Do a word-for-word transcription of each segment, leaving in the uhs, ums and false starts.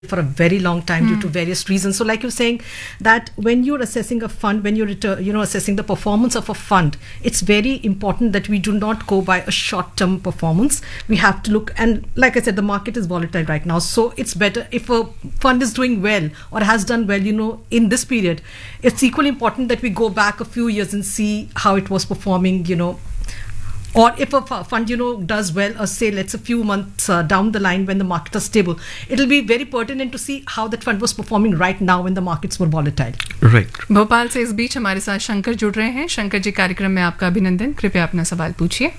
for a very long time mm. due to various reasons. So like you're saying that when you're assessing a fund, when you're retur- you know assessing the performance of a fund, it's very important that we do not go by a short-term performance. We have to look, and like I said, the market is volatile right now, so it's better if a fund is doing well or has done well, you know, in this period. It's equally important that we go back a few years and see how it was performing, you know. Or if a fund, you know, does well, or say let's a few months uh, down the line when the markets are stable, it'll be very pertinent to see how that fund was performing right now when the markets were volatile. Right. Bhopal से इस बीच हमारे साथ शंकर जुड़ रहे हैं. शंकर जी, कार्यक्रम में आपका अभिनंदन. कृपया अपना सवाल पूछिए.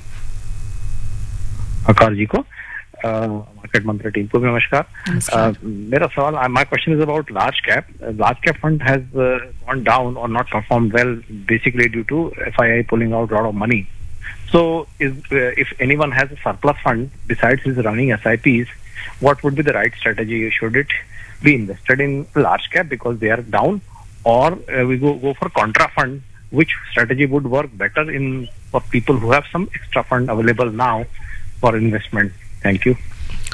आकार जी को, मार्केट मंत्र टीम को भी नमस्कार. uh, मेरा सवाल, my question is about large cap. Uh, large cap fund has uh, gone down or not performed well, basically due to F I I pulling out a lot of money. So, is, uh, if anyone has a surplus fund besides his running S I Ps, what would be the right strategy? Should it be invested in large cap because they are down, or uh, we go go for contra fund? Which strategy would work better in for people who have some extra fund available now for investment? Thank you.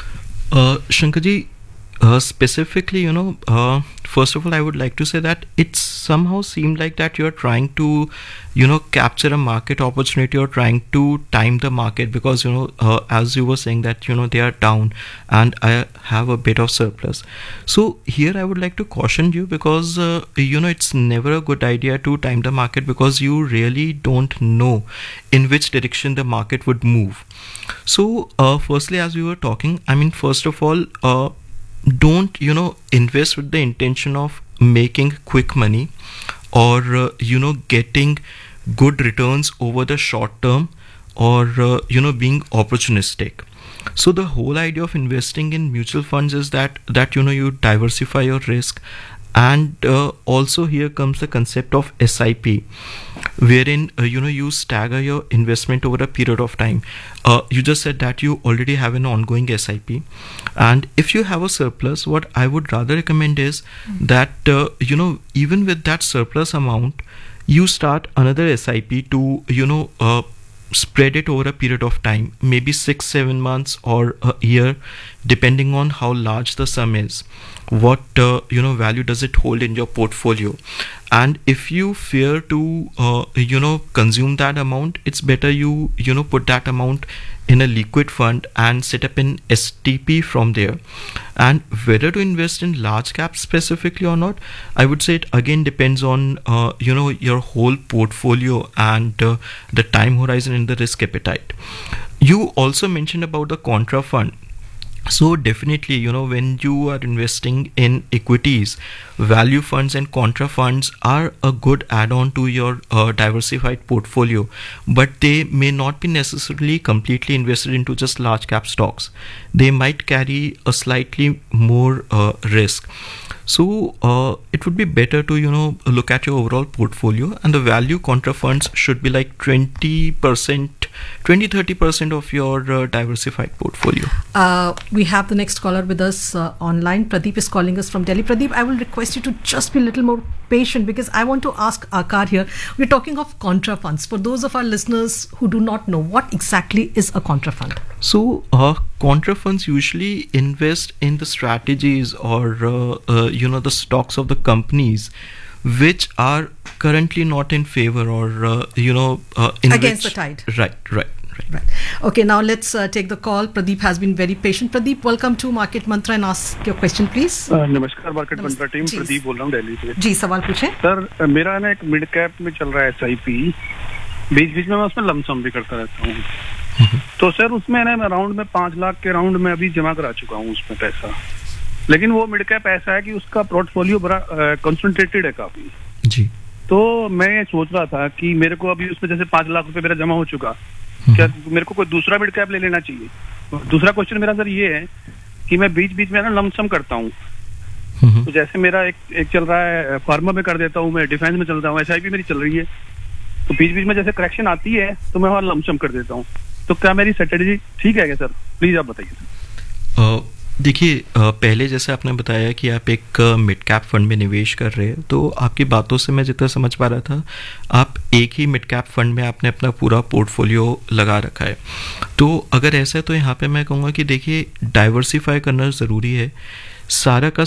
Uh, Shankarji, uh, specifically, you know, uh, first of all, I would like to say that it somehow seemed like that you're trying to, you know, capture a market opportunity or trying to time the market because, you know, uh, as you were saying that, you know, they are down and I have a bit of surplus. So here I would like to caution you because, uh, you know, it's never a good idea to time the market because you really don't know in which direction the market would move. So, uh, firstly, as we were talking, I mean, first of all, uh, don't, you know, invest with the intention of making quick money or, uh, you know, getting good returns over the short term or, uh, you know, being opportunistic. So the whole idea of investing in mutual funds is that, that you know, you diversify your risk. And uh, also here comes the concept of S I P, wherein uh, you know you stagger your investment over a period of time. Uh, you just said that you already have an ongoing S I P, and if you have a surplus, what I would rather recommend is mm-hmm. that uh, you know even with that surplus amount, you start another S I P to you know uh, spread it over a period of time, maybe six, seven months or a year, depending on how large the sum is. What uh, you know value does it hold in your portfolio? And if you fear to uh, you know consume that amount, it's better you you know put that amount in a liquid fund and set up an S T P from there. And whether to invest in large caps specifically or not, I would say it again depends on uh, you know your whole portfolio and uh, the time horizon and the risk appetite. You also mentioned about the contra fund. So definitely, you know, when you are investing in equities, value funds and contra funds are a good add-on to your uh, diversified portfolio, but they may not be necessarily completely invested into just large cap stocks. They might carry a slightly more uh, risk. So uh, it would be better to, you know, look at your overall portfolio, and the value contra funds should be like twenty percent, twenty to thirty percent of your uh, diversified portfolio. Uh, we have the next caller with us uh, online. Pradeep is calling us from Delhi. Pradeep, I will request you to just be a little more patient because I want to ask Akar here. We're talking of contra funds. For those of our listeners who do not know, what exactly is a contra fund? So, uh, contra funds usually invest in the strategies or uh, uh, you know the stocks of the companies which are currently not in favor or uh, you know uh, in against which, the tide. Right, right. Right. Okay, now let's uh, take the call. Pradeep has been very patient. Pradeep, welcome to Market Mantra and ask your question, please. uh, नमस्कार market मंत्रा team, Pradeep बोल रहा हूँ दिल्ली से. जी, सवाल पूछें. Sir, मेरा ना एक मिड कैप में चल रहा है एस आई पी. बीच बीच में मैं उसमें लमसम भी करता रहता हूँ. तो सर उसमें ना मैं राउंड में पांच लाख के राउंड में अभी जमा करा चुका हूँ उसमें पैसा. लेकिन वो मिड कैप ऐसा है कि उसका पोर्टफोलियो बड़ा कंसंट्रेटेड है काफी जी. तो मैं ये सोच रहा था कि मेरे को अभी उसमें जैसे पांच लाख रुपए मेरा जमा हो चुका, क्या मेरे को कोई दूसरा मिड कैप ले लेना चाहिए? दूसरा क्वेश्चन मेरा सर ये है कि मैं बीच बीच में ना लमसम करता हूँ. तो जैसे मेरा एक एक चल रहा है फार्मा में कर देता हूँ, मैं डिफेंस में चलता हूँ, एस आई पी मेरी चल रही है. तो बीच बीच में जैसे करेक्शन आती है तो मैं वहाँ लमसम कर देता हूँ. तो क्या मेरी स्ट्रेटेजी ठीक है क्या सर? प्लीज आप बताइए. देखिए, पहले जैसे आपने बताया कि आप एक मिड कैप फंड में निवेश कर रहे हैं, तो आपकी बातों से मैं जितना समझ पा रहा था, आप एक ही मिड कैप फंड में आपने अपना पूरा पोर्टफोलियो लगा रखा है. तो अगर ऐसा है तो यहाँ पे मैं कहूँगा कि देखिए, डाइवर्सिफाई करना ज़रूरी है. सारा का